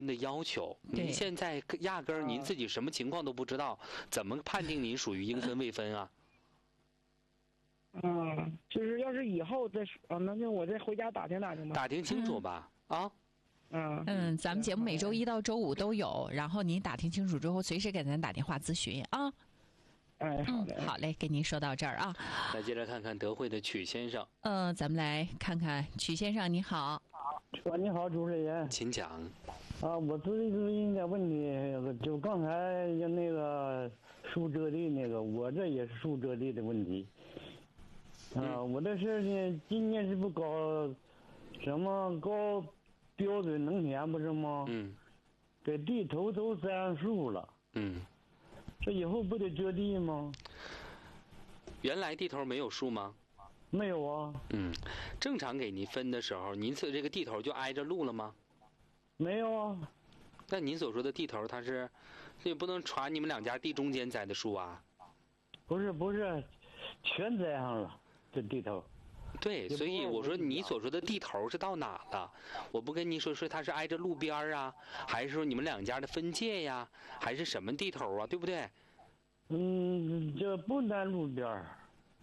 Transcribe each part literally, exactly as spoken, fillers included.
的要求，您现在压根儿您自己什么情况都不知道，怎么判定您属于应分未分啊？ 嗯，就是要是以后再啊，那就我再回家打听打听吧。 打听清楚吧，嗯、啊。 嗯嗯，咱们节目每周一到周五都有，然后您打听清楚之后，随时给咱打电话咨询啊。 哎，好嘞、 嗯，好嘞，跟您说到这儿啊。 来接着看看德惠的曲先生。 嗯、呃，咱们来看看曲先生，你好。 喂，你好，主持人。 请讲。 啊，我咨询咨询一点问题，就刚才那个树遮地那个，我这也是树遮地的问题。啊，嗯、我这是呢，今年是不搞什么高标准农田不是吗？ 嗯。 给地头都栽上树了。 嗯。 这以后不得遮地吗？ 原来地头没有树吗？ 没有啊。 嗯，正常给您分的时候，您这这个地头就挨着路了吗？ 没有啊。 那您所说的地头，它是，也不能传你们两家地中间栽的树啊？ 不是不是，全栽上了这地头。 对，所以我说你所说的地头是到哪了？我不跟你说说它是挨着路边啊，还是说你们两家的分界呀，还是什么地头啊？对不对？ 嗯，这不在路边儿，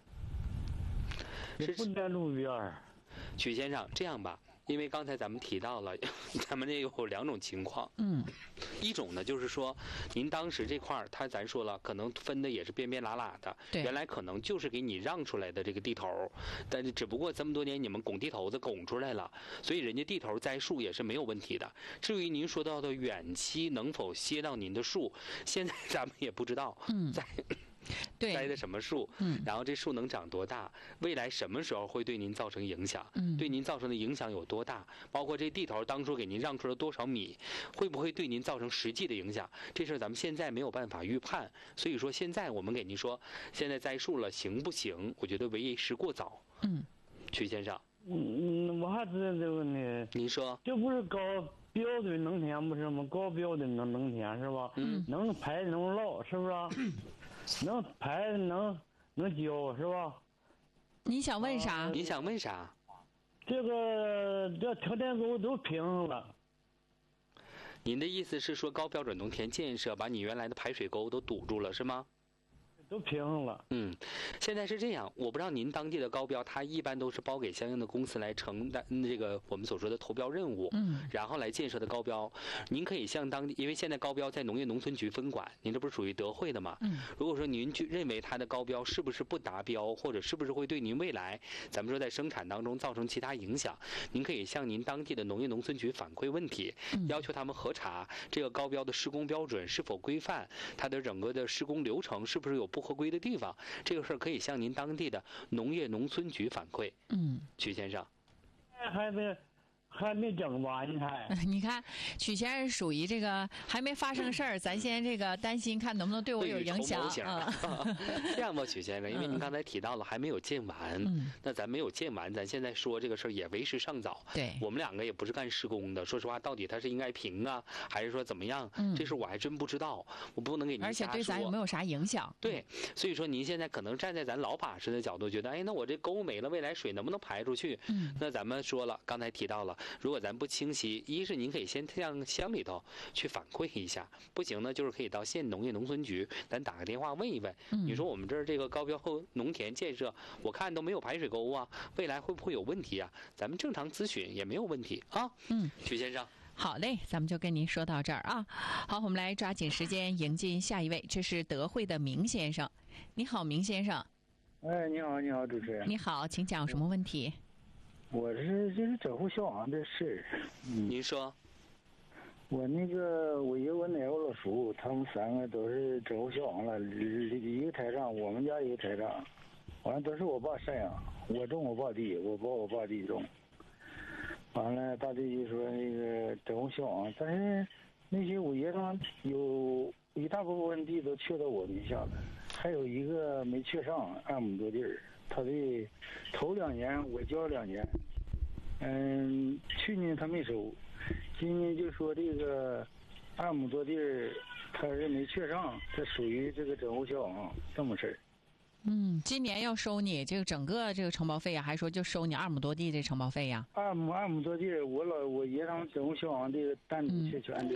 是不在路边儿。 曲先生，这样吧，因为刚才咱们提到了，咱们这有两种情况。 嗯， 一种呢就是说，您当时这块儿，他咱说了，可能分的也是边边拉拉的， 对， 原来可能就是给你让出来的这个地头，但是只不过这么多年你们拱地头子拱出来了，所以人家地头栽树也是没有问题的。至于您说到的远期能否歇到您的树，现在咱们也不知道。 嗯， 在。 对， 栽的什么树， 嗯， 然后这树能长多大，未来什么时候会对您造成影响， 嗯， 对您造成的影响有多大，包括这地头当初给您让出了多少米，会不会对您造成实际的影响，这事咱们现在没有办法预判。所以说现在我们给您说，现在栽树了行不行，我觉得为时过早。 嗯， 曲先生， 嗯嗯，我还知道这个问题。 您说， 这不是高标准农田不是吗？高标准的农田是吧？ 嗯， 能排能涝是不是？能排能能浇是吧？ 你想问啥？ 你想问啥？ 这个这条电沟都平了。 您的意思是说高标准农田建设把你原来的排水沟都堵住了是吗？ 都平了。 嗯，现在是这样，我不知道您当地的高标，它一般都是包给相应的公司来承担这个我们所说的投标任务， 嗯， 然后来建设的高标。您可以向当地，因为现在高标在农业农村局分管，您这不是属于德惠的吗？ 嗯， 如果说您去认为它的高标是不是不达标，或者是不是会对您未来咱们说在生产当中造成其他影响，您可以向您当地的农业农村局反馈问题， 嗯， 要求他们核查这个高标的施工标准是否规范，它的整个的施工流程是不是有不合规的地方，这个事儿可以向您当地的农业农村局反馈。 嗯， 曲先生， 还没还没整完还。 你看，曲先生属于这个还没发生事儿，咱先这个担心，看能不能对我有影响啊？ 这样吧，曲先生，因为您刚才提到了还没有建完， 嗯， 那咱没有建完，咱现在说这个事儿也为时尚早。 对， 我们两个也不是干施工的，说实话，到底他是应该平啊，还是说怎么样？ 嗯， 这事我还真不知道，我不能给您瞎说。 而且对咱有没有啥影响？ 对，所以说您现在可能站在咱老把式的角度，觉得，哎，那我这沟没了，未来水能不能排出去？ 嗯， 那咱们说了，刚才提到了，如果咱不清晰，一是您可以先向乡里头去反馈一下，不行呢，就是可以到县农业农村局，咱打个电话问一问。 嗯， 你说我们这儿这个高标农田建设，我看都没有排水沟啊，未来会不会有问题啊？咱们正常咨询也没有问题啊。 嗯， 曲先生。 好嘞，咱们就跟您说到这儿啊。好，我们来抓紧时间迎进下一位，这是德惠的明先生。你好，明先生。 哎，你好，你好，主持人。 你好，请讲什么问题？ 我是就是整户消亡的事。 嗯，您说。 我那个我爷我奶我老叔他们三个都是整户消亡了，一个台长，我们家一个台长，完了都是我爸赡养，我种我爸地，我把我爸地种。完了大地就说那个整户消亡，但是那些我爷他有一大部分地都缺到我名下了，还有一个没缺上二亩多地儿，他的头两年我交了两年，嗯，去年他没收，今年就说这个二亩多地儿他是没缺上，这属于这个整户消亡这么事儿。 嗯，今年要收你这个整个这个承包费呀，还说就收你二亩多地这承包费呀？ 二亩二亩多地，我老我爷他们整户消亡这个单独确权的，